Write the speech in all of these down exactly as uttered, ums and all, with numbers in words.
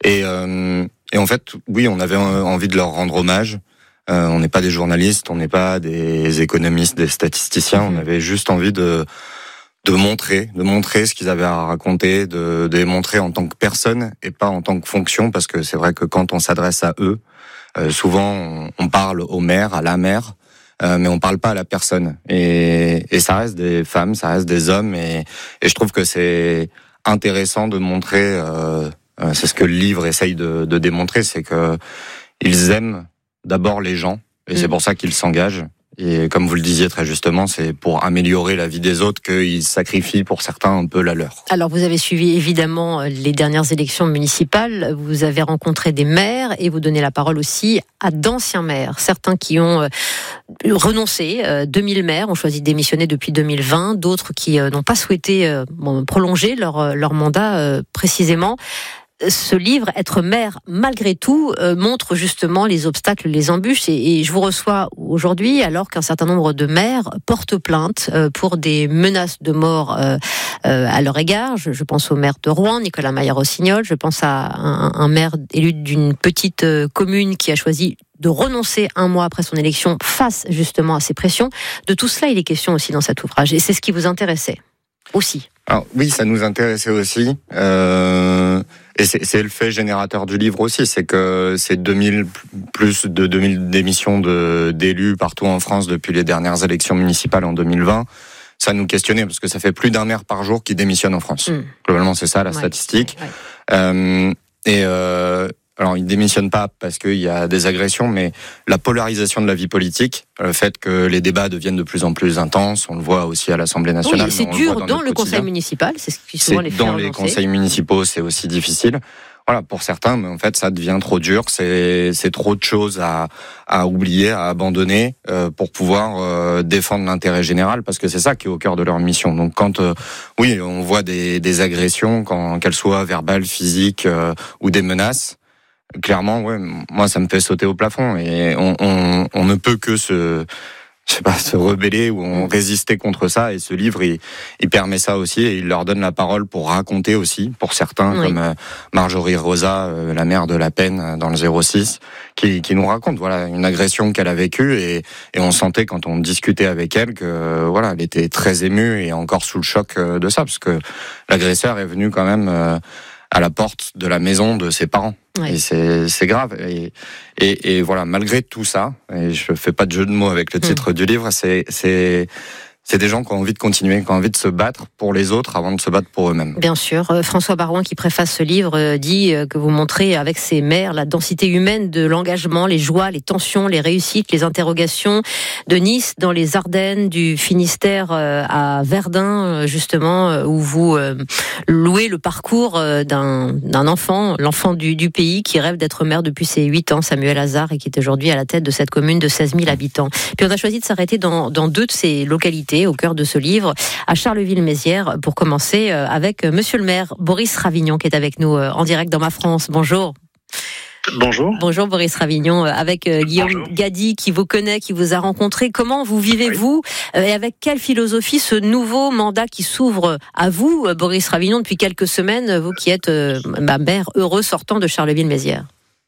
Et, euh, et en fait, oui, on avait envie de leur rendre hommage. Euh, on n'est pas des journalistes, on n'est pas des économistes, des statisticiens. Mmh. On avait juste envie de de montrer, de montrer ce qu'ils avaient à raconter, de, de les montrer en tant que personne et pas en tant que fonction, parce que c'est vrai que quand on s'adresse à eux, euh, souvent on, on parle au maire, à la mère, euh, mais on parle pas à la personne. Et, et ça reste des femmes, ça reste des hommes, et, et je trouve que c'est intéressant de montrer. Euh, euh, c'est ce que le livre essaye de, de démontrer, c'est que ils aiment d'abord les gens, et mmh. c'est pour ça qu'ils s'engagent. Et comme vous le disiez très justement, c'est pour améliorer la vie des autres qu'ils sacrifient pour certains un peu la leur. Alors vous avez suivi évidemment les dernières élections municipales, vous avez rencontré des maires et vous donnez la parole aussi à d'anciens maires. Certains qui ont renoncé, deux mille maires ont choisi de démissionner depuis deux mille vingt, d'autres qui n'ont pas souhaité prolonger leur, leur mandat précisément. Ce livre, Être maire malgré tout, euh, montre justement les obstacles, les embûches. Et, et je vous reçois aujourd'hui alors qu'un certain nombre de maires portent plainte euh, pour des menaces de mort euh, euh, à leur égard. Je, je pense au maire de Rouen, Nicolas Maillard-Rossignol. Je pense à un, un maire élu d'une petite euh, commune qui a choisi de renoncer un mois après son élection face justement à ces pressions. De tout cela, il est question aussi dans cet ouvrage. Et c'est ce qui vous intéressait aussi. Alors, oui, ça nous intéressait aussi. Euh... Et c'est, c'est le fait générateur du livre aussi, c'est que c'est deux mille, plus de deux mille démissions de, d'élus partout en France depuis les dernières élections municipales en deux mille vingt. Ça nous questionnait parce que ça fait plus d'un maire par jour qui démissionne en France. Mmh. Globalement, c'est ça la ouais. statistique. Ouais. Euh, et euh, alors, ils démissionnent pas parce qu'il y a des agressions, mais la polarisation de la vie politique, le fait que les débats deviennent de plus en plus intenses, on le voit aussi à l'Assemblée nationale. Oui, c'est dur dans, dans le conseil municipal, c'est ce qui souvent les fait dans les conseils municipaux, c'est aussi difficile. Voilà, pour certains, mais en fait, ça devient trop dur. C'est, c'est trop de choses à, à oublier, à abandonner euh, pour pouvoir euh, défendre l'intérêt général, parce que c'est ça qui est au cœur de leur mission. Donc, quand euh, oui, on voit des, des agressions, quand qu'elles soient verbales, physiques euh, ou des menaces. Clairement, ouais, moi ça me fait sauter au plafond et on, on, on ne peut que se, je sais pas, se rebeller ou on résister contre ça. Et ce livre, il, il permet ça aussi et il leur donne la parole pour raconter aussi, pour certains, oui. comme euh, Marjorie Rosa, euh, la mère de la peine euh, dans le zéro six, qui, qui nous raconte voilà une agression qu'elle a vécue et, et on sentait quand on discutait avec elle que euh, voilà, elle était très émue et encore sous le choc euh, de ça, parce que l'agresseur est venu quand même euh, à la porte de la maison de ses parents. Oui. Et c'est, c'est grave. Et, et, et voilà, malgré tout ça, et je fais pas de jeu de mots avec le titre mmh. du livre, c'est, c'est, c'est des gens qui ont envie de continuer, qui ont envie de se battre pour les autres avant de se battre pour eux-mêmes. Bien sûr. Euh, François Barouin, qui préface ce livre, euh, dit euh, que vous montrez avec ces maires la densité humaine de l'engagement, les joies, les tensions, les réussites, les interrogations de Nice, dans les Ardennes, du Finistère euh, à Verdun, euh, justement, euh, où vous euh, louez le parcours euh, d'un, d'un enfant, l'enfant du, du pays, qui rêve d'être maire depuis ses huit ans, Samuel Hazard, et qui est aujourd'hui à la tête de cette commune de seize mille habitants. Puis on a choisi de s'arrêter dans, dans deux de ces localités, au cœur de ce livre, à Charleville-Mézières, pour commencer avec Monsieur le maire Boris Ravignon, qui est avec nous en direct dans Ma France. Bonjour. Bonjour. Bonjour Boris Ravignon, avec Guillaume Bonjour. Gady, qui vous connaît, qui vous a rencontré. Comment vous vivez-vous oui. et avec quelle philosophie ce nouveau mandat qui s'ouvre à vous, Boris Ravignon, depuis quelques semaines, vous qui êtes ma maire heureux sortant de Charleville-Mézières?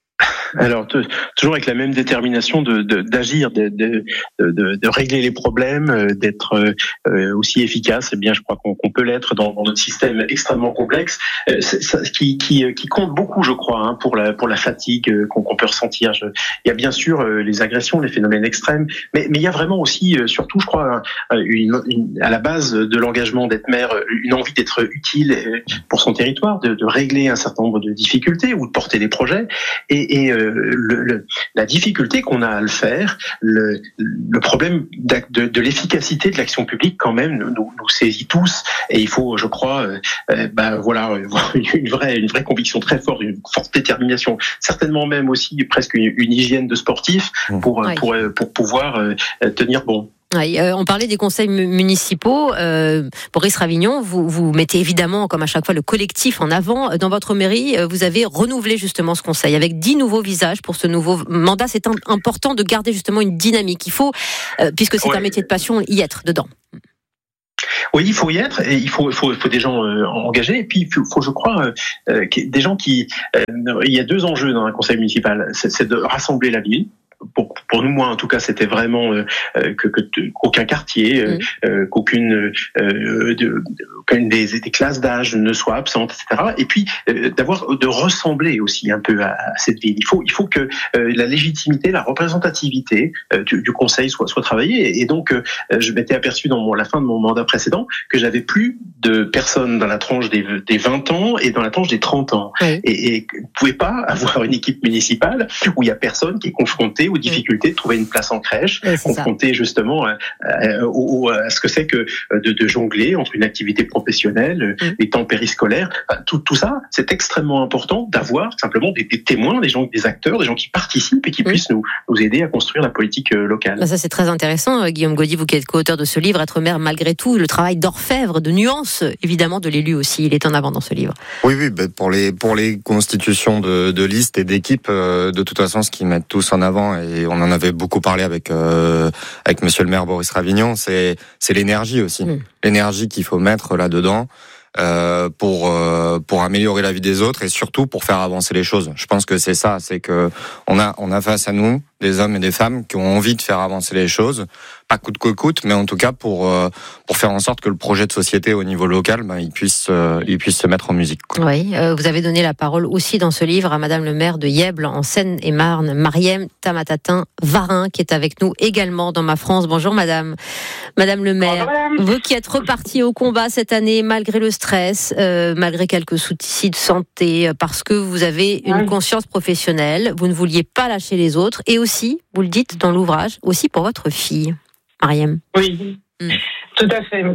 Alors, t- toujours avec la même détermination de, de, d'agir, de, de, de, de régler les problèmes, d'être euh, aussi efficace. Eh bien, je crois qu'on, qu'on peut l'être dans, dans notre système extrêmement complexe, euh, c'est, ça, qui, qui, qui compte beaucoup, je crois, hein, pour la pour la fatigue qu'on, qu'on peut ressentir. Je, il y a bien sûr euh, les agressions, les phénomènes extrêmes, mais, mais il y a vraiment aussi, euh, surtout, je crois, une, une, à la base de l'engagement d'être maire, une envie d'être utile pour son territoire, de, de régler un certain nombre de difficultés ou de porter des projets. Et, et euh, le, le, la difficulté qu'on a à le faire, le, le problème de, de l'efficacité de l'action publique quand même nous, nous saisit tous, et il faut, je crois, euh, ben voilà, une vraie, une vraie conviction très forte, une forte détermination, certainement même aussi presque une, une hygiène de sportif pour oui. pour, pour, pour pouvoir euh, tenir bon. Oui, euh, on parlait des conseils municipaux. Euh, Boris Ravignon, vous, vous mettez évidemment, comme à chaque fois, le collectif en avant. Dans votre mairie, vous avez renouvelé justement ce conseil avec dix nouveaux visages pour ce nouveau mandat. C'est un, important de garder justement une dynamique. Il faut, euh, puisque c'est ouais. un métier de passion, y être dedans. Oui, il faut y être, et il faut, il faut, il faut des gens euh, engagés, et puis il faut, faut je crois, euh, des gens qui. Euh, il y a deux enjeux dans un conseil municipal, c'est, c'est de rassembler la ville. Pour, pour nous, moi en tout cas, c'était vraiment euh, que, que qu'aucun quartier, euh, mmh. euh, qu'aucune euh, de, qu'aucune des, des classes d'âge ne soit absente, et cetera. Et puis euh, d'avoir de ressembler aussi un peu à, à cette ville. Il faut il faut que euh, la légitimité, la représentativité euh, du, du conseil soit soit travaillée. Et donc euh, je m'étais aperçu dans mon, la fin de mon mandat précédent que j'avais plus de personnes dans la tranche des, des vingt ans et dans la tranche des trente ans. Oui. Et, et vous pouvez pas avoir une équipe municipale où il y a personne qui est confronté aux difficultés de trouver une place en crèche, oui, confronté ça. justement à, à, à, à ce que c'est que de, de jongler entre une activité professionnelle, mmh. les temps périscolaires, tout, tout ça, c'est extrêmement important d'avoir simplement des, des témoins, des gens, des acteurs, des gens qui participent et qui mmh. puissent nous, nous aider à construire la politique locale. Ça c'est très intéressant, Guillaume Gaudy, vous qui êtes co-auteur de ce livre, Être maire malgré tout, le travail d'orfèvre, de nuance, évidemment de l'élu aussi, il est en avant dans ce livre. Oui, oui, pour les pour les constitutions de, de listes et d'équipes, euh, de toute façon, ce qu'ils mettent tous en avant, et on en avait beaucoup parlé avec euh, avec Monsieur le maire Boris Ravignon, c'est c'est l'énergie aussi, mmh. l'énergie qu'il faut mettre là-dedans euh, pour euh, pour améliorer la vie des autres et surtout pour faire avancer les choses. Je pense que c'est ça, c'est que on a on a face à nous des hommes et des femmes qui ont envie de faire avancer les choses, pas coûte que coûte, mais en tout cas pour euh, pour faire en sorte que le projet de société au niveau local, ben, il puisse euh, il puisse se mettre en musique. Quoi. Oui, euh, vous avez donné la parole aussi dans ce livre à Madame le maire de Yèble en Seine-et-Marne, Mariem Tamatatin-Varin, qui est avec nous également dans Ma France. Bonjour Madame, Madame le maire. Bonjour, madame. Vous qui êtes repartie au combat cette année malgré le stress, euh, malgré quelques soucis de santé, parce que vous avez une oui. conscience professionnelle, vous ne vouliez pas lâcher les autres et aussi aussi, vous le dites dans l'ouvrage, aussi pour votre fille, Mariem. Oui, mmh. tout à fait.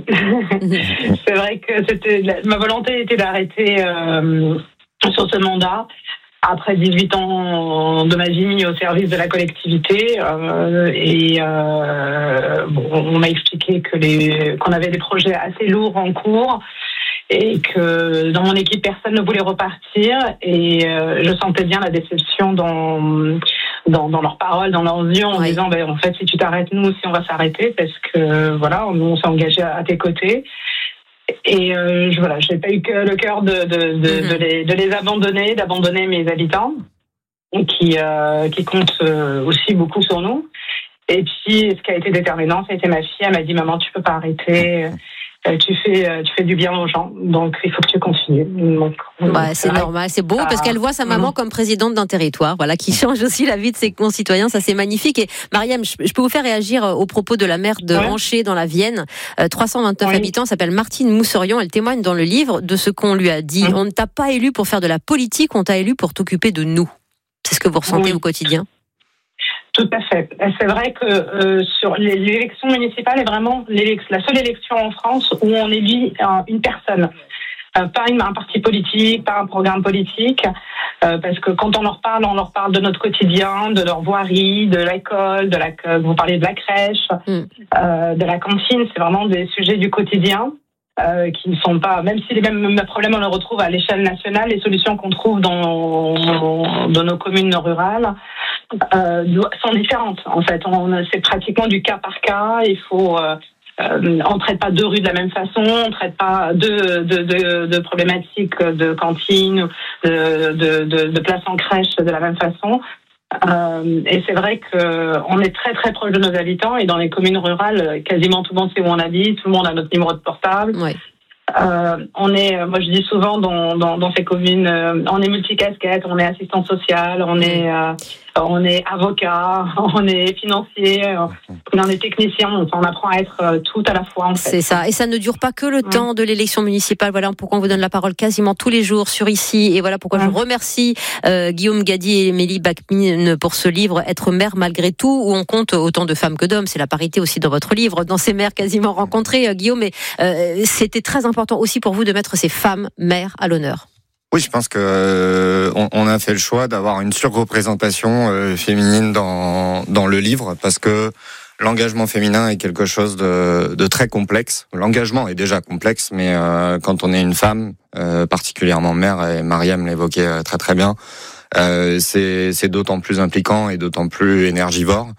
C'est vrai que c'était ma volonté était d'arrêter euh, sur ce mandat. Après dix-huit ans de ma vie mis au service de la collectivité, euh, et euh, bon, on m'a expliqué que les, qu'on avait des projets assez lourds en cours, et que dans mon équipe, personne ne voulait repartir, et euh, je sentais bien la déception dans, dans, dans leurs paroles, dans leurs yeux, en oui. disant, ben, en fait, si tu t'arrêtes, nous aussi, on va s'arrêter, parce que, voilà, nous, on s'est engagés à, à tes côtés. Et euh, je, voilà, j'ai pas eu que le cœur de, de, de, mm-hmm. de, les, de les abandonner, d'abandonner mes habitants, qui, euh, qui comptent euh, aussi beaucoup sur nous. Et puis, ce qui a été déterminant, ça a été ma fille. Elle m'a dit, maman, tu peux pas arrêter. Tu fais, tu fais du bien aux gens, donc il faut que tu continues. Donc, bah, c'est normal, c'est beau, parce qu'elle voit sa maman mmh. comme présidente d'un territoire, voilà, qui change aussi la vie de ses concitoyens, ça c'est magnifique. Et Mariem, je, je peux vous faire réagir aux propos de la maire de ouais. Hanché dans la Vienne, euh, trois cent vingt-neuf oui. habitants, s'appelle Martine Mousserion, elle témoigne dans le livre de ce qu'on lui a dit. Mmh. On ne t'a pas élu pour faire de la politique, on t'a élu pour t'occuper de nous. C'est ce que vous ressentez oui. au quotidien? Tout à fait. C'est vrai que euh, sur l'élection municipale est vraiment la seule élection en France où on élit une personne, euh, pas une, un parti politique, pas un programme politique, euh, parce que quand on leur parle, on leur parle de notre quotidien, de leur voirie, de l'école, de la, vous parlez de la crèche, mm. euh, de la cantine, c'est vraiment des sujets du quotidien. Euh, qui ne sont pas, même si les mêmes problèmes on les retrouve à l'échelle nationale, les solutions qu'on trouve dans, dans nos communes rurales euh, sont différentes. En fait, on, c'est pratiquement du cas par cas. Il faut, euh, euh, on ne traite pas deux rues de la même façon, on ne traite pas deux de, de, de problématiques de cantine, de, de, de, de place en crèche de la même façon. Euh, et c'est vrai qu'on est très très proche de nos habitants, et dans les communes rurales, quasiment tout le monde sait où on habite, tout le monde a notre numéro de portable. Oui. Euh, on est, moi je dis souvent dans, dans, dans ces communes, euh, on est multicasquette, on est assistant social, on est, euh, on est avocat, on est financier, on est technicien, on apprend à être tout à la fois. En fait. C'est ça, et ça ne dure pas que le mmh. temps de l'élection municipale. Voilà pourquoi on vous donne la parole quasiment tous les jours sur ici, et voilà pourquoi mmh. je remercie euh, Guillaume Gaudy et Émilie Bachmine pour ce livre Être maire malgré tout, où on compte autant de femmes que d'hommes. C'est la parité aussi dans votre livre, dans ces maires quasiment rencontrés, euh, Guillaume. Mais euh, c'était très important aussi pour vous de mettre ces femmes mères à l'honneur. Oui, je pense que euh, on, on a fait le choix d'avoir une surreprésentation euh, féminine dans dans le livre, parce que l'engagement féminin est quelque chose de, de très complexe. L'engagement est déjà complexe, mais euh, quand on est une femme, euh, particulièrement mère, et Mariem l'évoquait très très bien, euh, c'est c'est d'autant plus impliquant et d'autant plus énergivore.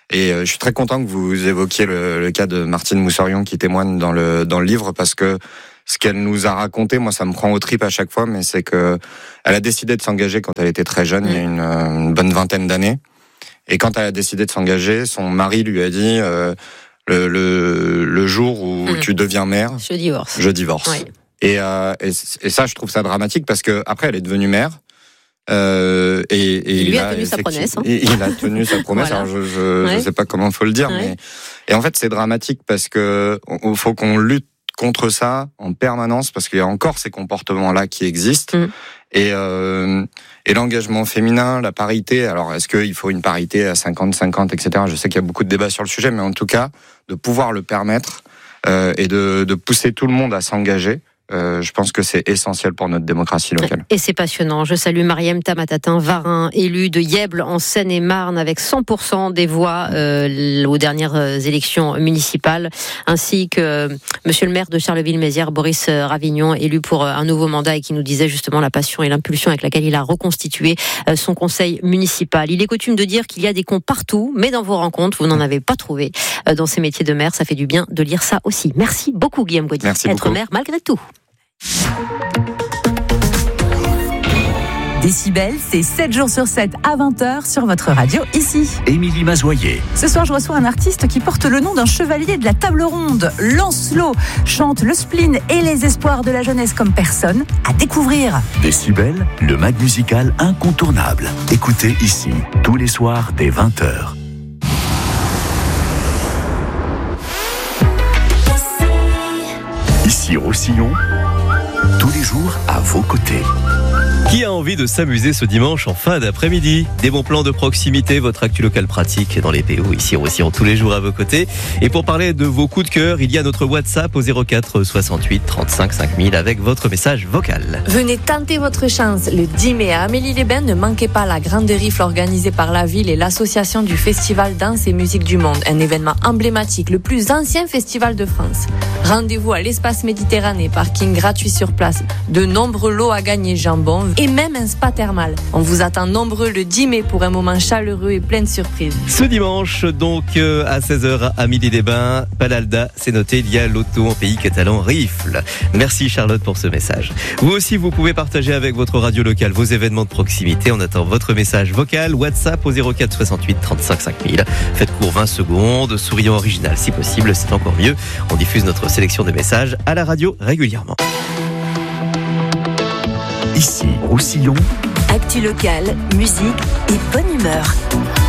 Et euh, je suis très content que vous évoquiez le, le cas de Martine Moussorion qui témoigne dans le dans le livre, parce que ce qu'elle nous a raconté, moi, ça me prend aux tripes à chaque fois, mais c'est que elle a décidé de s'engager quand elle était très jeune, mmh. il y a une, une bonne vingtaine d'années. Et quand elle a décidé de s'engager, son mari lui a dit euh, le, le le jour où mmh. tu deviens mère, je divorce. Je divorce. Oui. Et, euh, et et ça, je trouve ça dramatique parce que après, elle est devenue mère. Euh, et, et il lui il a tenu sa promesse. Hein. Il a tenu sa promesse. Voilà. Alors je je, ouais. je sais pas comment faut le dire, ouais. mais et en fait, c'est dramatique parce que il faut qu'on lutte contre ça en permanence, parce qu'il y a encore ces comportements-là qui existent. Mmh. Et, euh, et l'engagement féminin, la parité, alors est-ce qu'il faut une parité à cinquante cinquante, et cetera. Je sais qu'il y a beaucoup de débats sur le sujet, mais en tout cas, de pouvoir le permettre euh, et de, de pousser tout le monde à s'engager, Euh, je pense que c'est essentiel pour notre démocratie locale. Et c'est passionnant. Je salue Marième Tamatatin-Varin, élue de Yèble en Seine-et-Marne, avec cent pour cent des voix euh, aux dernières élections municipales, ainsi que euh, Monsieur le maire de Charleville-Mézières, Boris Ravignon, élu pour euh, un nouveau mandat et qui nous disait justement la passion et l'impulsion avec laquelle il a reconstitué euh, son conseil municipal. Il est coutume de dire qu'il y a des cons partout, mais dans vos rencontres, vous n'en avez pas trouvé. Euh, dans ces métiers de maire, ça fait du bien de lire ça aussi. Merci beaucoup, Guillaume Gaudier. Merci Être beaucoup. maire malgré tout. Décibel, c'est sept jours sur sept à vingt heures sur votre radio ici. Émilie Mazoyer. Ce soir, je reçois un artiste qui porte le nom d'un chevalier de la table ronde. Lancelot chante le spleen et les espoirs de la jeunesse comme personne. À découvrir. Décibel, le mag musical incontournable. Écoutez ici, tous les soirs dès vingt heures. Ici Roussillon, tous les jours à vos côtés. Qui a envie de s'amuser ce dimanche en fin d'après-midi? Des bons plans de proximité, votre actu local pratique dans les P O, ici Roussillon, tous les jours à vos côtés. Et pour parler de vos coups de cœur, il y a notre WhatsApp au zéro quatre soixante-huit trente-cinq cinq mille avec votre message vocal. Venez tenter votre chance le dix mai à Amélie-les-Bains. Ne manquez pas la grande rifle organisée par la ville et l'association du Festival Danse et Musique du Monde, un événement emblématique, le plus ancien festival de France. Rendez-vous à l'espace Méditerranée, parking gratuit sur place, de nombreux lots à gagner, jambon et même un spa thermal. On vous attend nombreux le dix mai pour un moment chaleureux et plein de surprises. Ce dimanche, donc, euh, à seize heures à Amélie-les-Bains, Palalda, c'est noté, il y a l'auto en pays catalan rifle. Merci Charlotte pour ce message. Vous aussi, vous pouvez partager avec votre radio locale vos événements de proximité. On attend votre message vocal, WhatsApp au zéro quatre soixante-huit trente-cinq cinq mille. Faites court vingt secondes, souriant original si possible, c'est encore mieux. On diffuse notre sélection de messages à la radio régulièrement. Ici, Roussillon. Actu local, musique et bonne humeur.